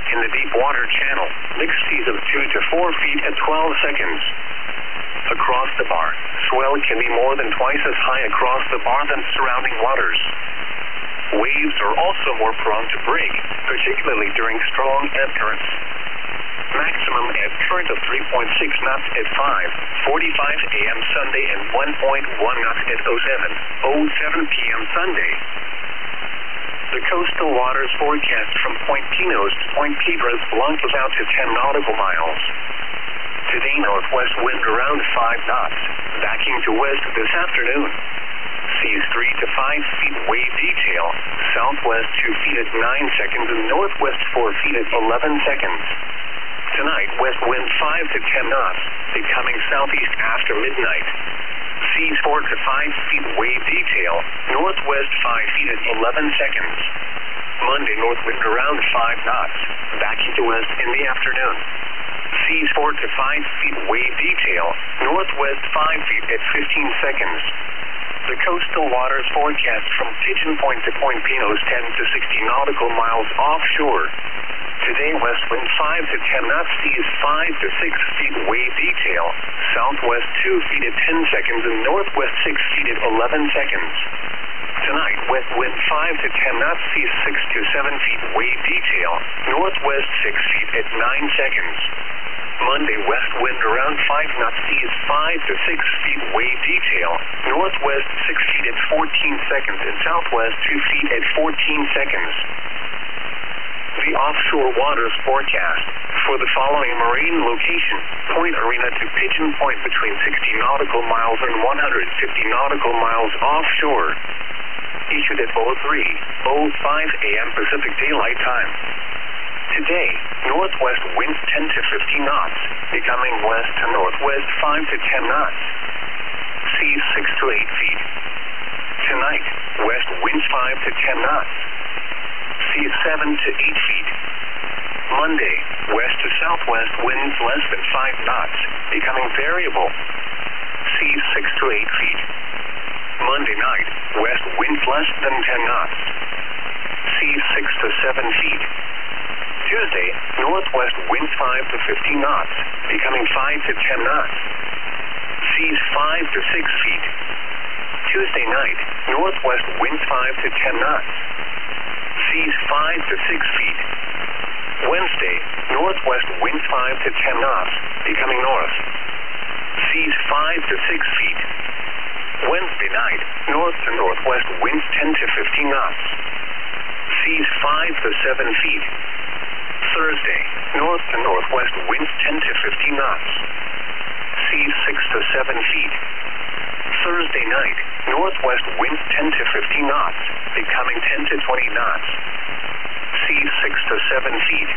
In the deep water channel, mixed seas of 2 to 4 feet at 12 seconds. Across the bar, swell can be more than twice as high across the bar than surrounding waters. Waves are also more prone to break, particularly during strong ebb currents. Maximum ebb current of 3.6 knots at 5:45 a.m. Sunday and 1.1 knots at 07:07 p.m. Sunday. The coastal waters forecast from Point Pinos to Point Piedras Blancas out to 10 nautical miles. Today, northwest wind around 5 knots, backing to west this afternoon. Seas 3 to 5 feet wave detail, southwest 2 feet at 9 seconds and northwest 4 feet at 11 seconds. Tonight, west wind 5 to 10 knots, becoming southeast after midnight. Seas 4 to 5 feet wave detail, northwest 5 feet at 11 seconds. Monday, north wind around 5 knots, backing to west in the afternoon. Seas 4 to 5 feet wave detail, northwest 5 feet at 15 seconds. The coastal waters forecast from Pigeon Point to Point Pinos 10 to 60 nautical miles offshore. Today, west wind 5 to 10 knots, seas 5 to 6 feet wave detail, southwest 2 feet at 10 seconds and northwest 6 feet at 11 seconds. Tonight, west wind 5 to 10 knots, seas 6 to 7 feet wave detail, northwest 6 feet at 9 seconds. Monday, west wind around 5 knots, seas 5 to 6 feet wave detail, northwest 6 feet at 14 seconds and southwest 2 feet at 14 seconds. The offshore waters forecast for the following marine location, Point Arena to Pigeon Point between 60 nautical miles and 150 nautical miles offshore. Issued at 03:05 a.m. Pacific Daylight Time. Today, northwest winds 10 to 15 knots, becoming west to northwest 5 to 10 knots. Seas 6 to 8 feet. Tonight, west winds 5 to 10 knots. Seas 7 to 8 feet. Monday, west to southwest winds less than 5 knots, becoming variable. Seas 6 to 8 feet. Monday night, west winds less than 10 knots. Seas 6 to 7 feet. Tuesday, northwest winds 5 to 15 knots, becoming 5 to 10 knots. Seas 5 to 6 feet. Tuesday night, northwest winds 5 to 10 knots. Seas 5 to 6 feet. Wednesday, northwest winds 5 to 10 knots, becoming north. Seas 5 to 6 feet. Wednesday night, north to northwest winds 10 to 15 knots. Seas 5 to 7 feet. Thursday, north to northwest winds 10 to 15 knots. Seas 6 to 7 feet. Thursday night, northwest winds 10 to 15 knots, becoming 10 to 20 knots. Seas 6 to 7 feet.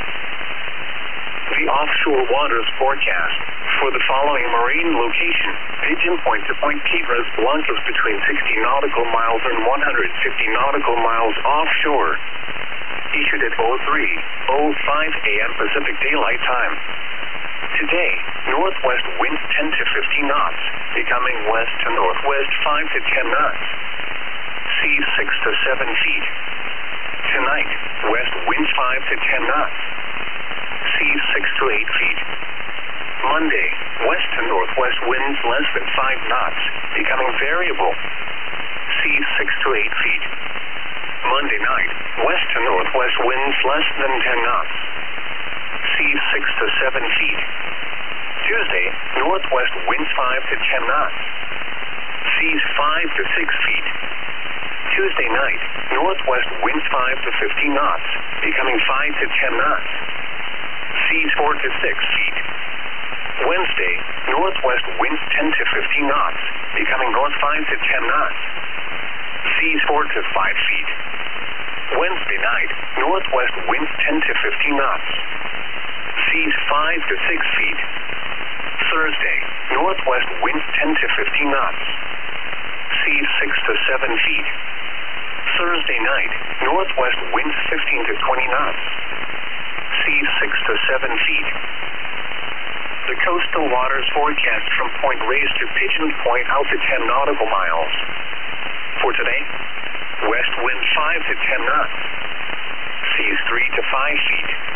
The offshore waters forecast for the following marine location, Pigeon Point to Point Piedras Blancas between 60 nautical miles and 150 nautical miles offshore. Issued at 03:05 a.m. Pacific Daylight Time. Today, northwest winds 10 to 15 knots, becoming west to northwest 5 to 10 knots. Seas 6 to 7 feet. Tonight, west winds 5 to 10 knots. Seas 6 to 8 feet. Monday, west to northwest winds less than 5 knots, becoming variable. Seas 6 to 8 feet. Monday night, west to northwest winds less than 10 knots. Seas 6 to 7 feet. Tuesday, northwest winds 5 to 10 knots. Seas 5 to 6 feet. Tuesday night, northwest winds 5 to 15 knots, becoming 5 to 10 knots. Seas 4 to 6 feet. Wednesday, northwest winds 10 to 15 knots, becoming north 5 to 10 knots. Seas 4 to 5 feet. Wednesday night, northwest winds 10 to 15 knots. Seas 5 to 6 feet. Thursday, northwest winds 10 to 15 knots. Seas 6 to 7 feet. Thursday night, northwest winds 15 to 20 knots. Seas 6 to 7 feet. The coastal waters forecast from Point Reyes to Pigeon Point out to 10 nautical miles. For today, west wind 5 to 10 knots. Seas 3 to 5 feet.